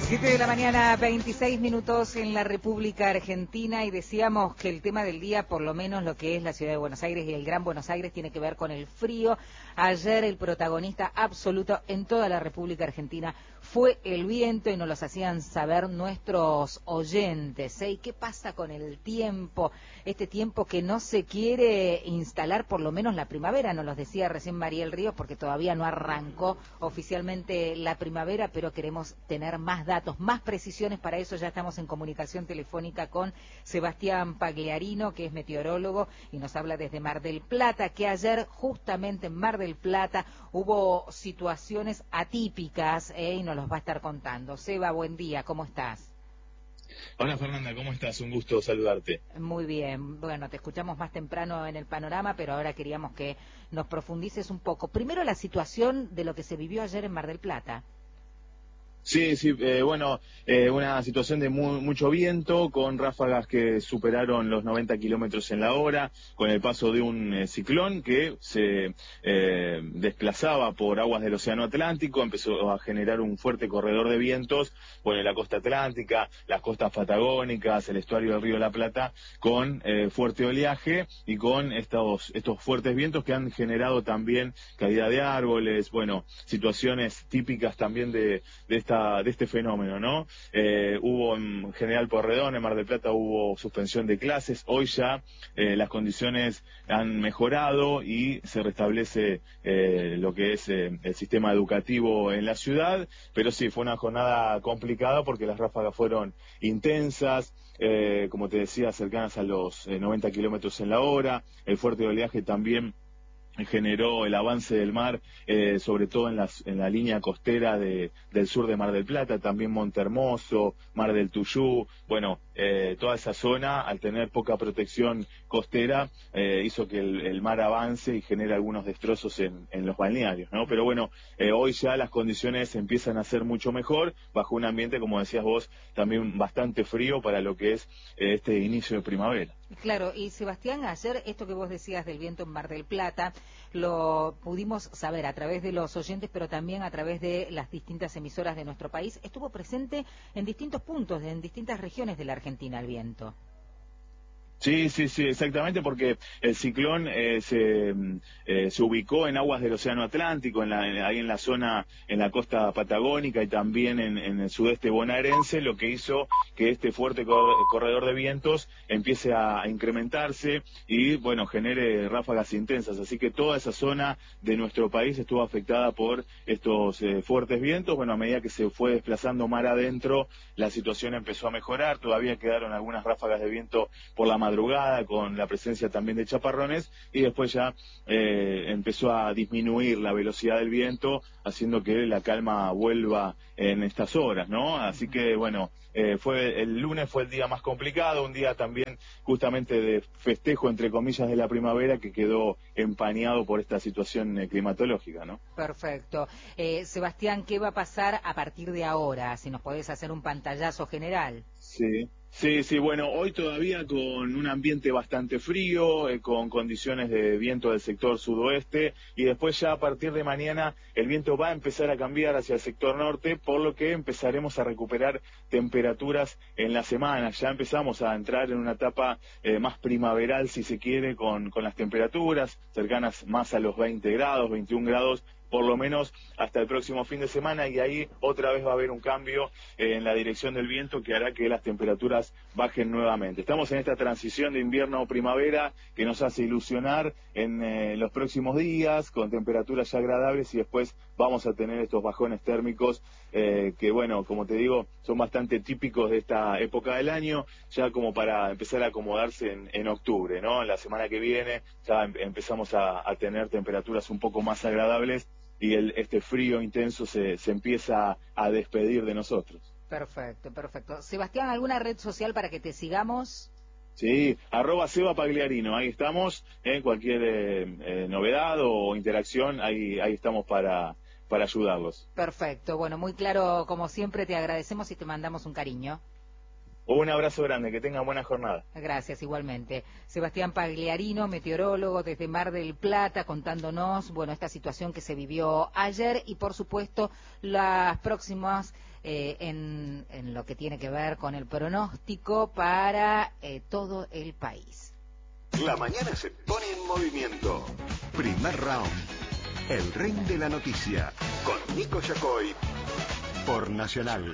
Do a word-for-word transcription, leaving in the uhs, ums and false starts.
siete de la mañana, veintiséis minutos en la República Argentina, y decíamos que el tema del día, por lo menos lo que es la ciudad de Buenos Aires y el Gran Buenos Aires, tiene que ver con el frío. Ayer el protagonista absoluto en toda la República Argentina fue el viento, y nos los hacían saber nuestros oyentes, ¿eh? ¿Y qué pasa con el tiempo? Este tiempo que no se quiere instalar, por lo menos la primavera, nos los decía recién Mariel Ríos, porque todavía no arrancó oficialmente la primavera, pero queremos tener más datos, más precisiones. Para eso ya estamos en comunicación telefónica con Sebastián Pagliarino, que es meteorólogo, y nos habla desde Mar del Plata, que ayer justamente en Mar del Plata hubo situaciones atípicas, ¿eh? Y nos los va a estar contando. Seba, buen día, ¿cómo estás? Hola Fernanda, ¿cómo estás? Un gusto saludarte. Muy bien, bueno, te escuchamos más temprano en el panorama, pero ahora queríamos que nos profundices un poco. Primero, la situación de lo que se vivió ayer en Mar del Plata. Sí, sí, eh, bueno, eh, una situación de muy, mucho viento, con ráfagas que superaron los noventa kilómetros en la hora, con el paso de un eh, ciclón que se eh, desplazaba por aguas del Océano Atlántico, empezó a generar un fuerte corredor de vientos por la costa atlántica, las costas patagónicas, el estuario del Río de la Plata, con eh, fuerte oleaje y con estos, estos fuertes vientos que han generado también caída de árboles, bueno, situaciones típicas también de, de esta de este fenómeno, ¿no? Eh, hubo en General Porredón, en Mar del Plata, hubo suspensión de clases. Hoy ya eh, las condiciones han mejorado y se restablece eh, lo que es eh, el sistema educativo en la ciudad, pero sí, fue una jornada complicada porque las ráfagas fueron intensas, eh, como te decía, cercanas a los eh, noventa kilómetros en la hora. El fuerte oleaje también generó el avance del mar, eh, sobre todo en, las, en la línea costera de, del sur de Mar del Plata, también Montehermoso, Mar del Tuyú, bueno, eh, toda esa zona, al tener poca protección costera, eh, hizo que el, el mar avance y genere algunos destrozos en, en los balnearios, ¿no? Pero bueno, eh, hoy ya las condiciones empiezan a ser mucho mejor, bajo un ambiente, como decías vos, también bastante frío para lo que es eh, este inicio de primavera. Claro, y Sebastián, ayer esto que vos decías del viento en Mar del Plata, lo pudimos saber a través de los oyentes, pero también a través de las distintas emisoras de nuestro país. Estuvo presente en distintos puntos, en distintas regiones de la Argentina, el viento. Sí, sí, sí, exactamente, porque el ciclón eh, se, eh, se ubicó en aguas del Océano Atlántico, en la, en, ahí en la zona, en la costa patagónica y también en, en el sudeste bonaerense, lo que hizo que este fuerte corredor de vientos empiece a, a incrementarse y, bueno, genere ráfagas intensas. Así que toda esa zona de nuestro país estuvo afectada por estos eh, fuertes vientos. Bueno, a medida que se fue desplazando mar adentro, la situación empezó a mejorar. Todavía quedaron algunas ráfagas de viento por la madrugada, con la presencia también de chaparrones, y después ya eh, empezó a disminuir la velocidad del viento, haciendo que la calma vuelva en estas horas, ¿no? Así que, bueno, eh, fue el lunes fue el día más complicado, un día también justamente de festejo, entre comillas, de la primavera, que quedó empañado por esta situación eh, climatológica, ¿no? Perfecto. Eh, Sebastián, ¿qué va a pasar a partir de ahora? Si nos podés hacer un pantallazo general. Sí. Sí, sí, bueno, hoy todavía con un ambiente bastante frío, eh, con condiciones de viento del sector sudoeste, y después ya a partir de mañana el viento va a empezar a cambiar hacia el sector norte, por lo que empezaremos a recuperar temperaturas en la semana. Ya empezamos a entrar en una etapa eh, más primaveral, si se quiere, con, con las temperaturas cercanas más a los veinte grados, veintiún grados, por lo menos hasta el próximo fin de semana, y ahí otra vez va a haber un cambio eh, en la dirección del viento que hará que las temperaturas bajen nuevamente. Estamos en esta transición de invierno o primavera que nos hace ilusionar en eh, los próximos días, con temperaturas ya agradables, y después vamos a tener estos bajones térmicos eh, que, bueno, como te digo, son bastante típicos de esta época del año, ya como para empezar a acomodarse en, en octubre, ¿no? La semana que viene ya em empezamos a, a tener temperaturas un poco más agradables, y el, este frío intenso se, se empieza a despedir de nosotros. Perfecto, perfecto. Sebastián, ¿alguna red social para que te sigamos? Sí, arroba Seba Pagliarino, ahí estamos, en cualquier eh, eh, novedad o interacción, ahí, ahí estamos para, para ayudarlos. Perfecto, bueno, muy claro, como siempre, te agradecemos y te mandamos un cariño. Un abrazo grande, que tengan buena jornada. Gracias, igualmente. Sebastián Pagliarino, meteorólogo desde Mar del Plata, contándonos, bueno, esta situación que se vivió ayer y, por supuesto, las próximas eh, en, en lo que tiene que ver con el pronóstico para eh, todo el país. La mañana se pone en movimiento. Primer round. El ring de la noticia. Con Nico Yacoy. Por Nacional.